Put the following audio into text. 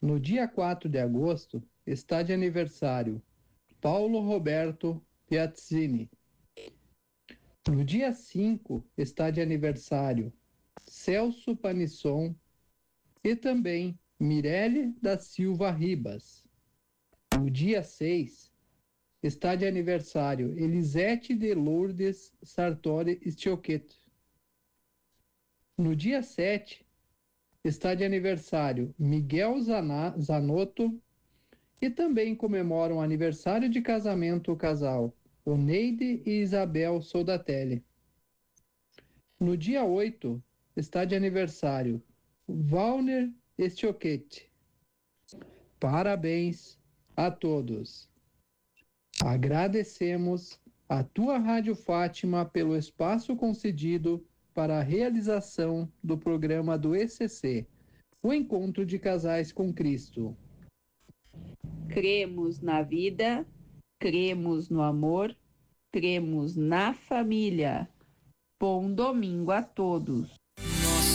No dia 4 de agosto está de aniversário Paulo Roberto Piazzini. No dia 5 está de aniversário Celso Panisson e também Mirelle da Silva Ribas. No dia 6 está de aniversário Elisete de Lourdes Sartori Stiocchet. No dia 7 está de aniversário Miguel Zanotto e também comemoram o aniversário de casamento o casal Oneide e Isabel Soldatelli. No dia 8 está de aniversário Valner Stiocchet. Parabéns a todos. Agradecemos a tua Rádio Fátima pelo espaço concedido para a realização do programa do ECC, o Encontro de Casais com Cristo. Cremos na vida, cremos no amor, cremos na família. Bom domingo a todos.